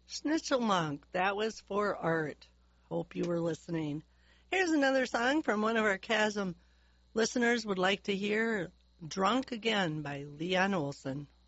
Schnitzelmonk, that was for Art. Hope you were listening. Here's another song from one of our Chasm listeners would like to hear, Drunk Again by Leon Olson.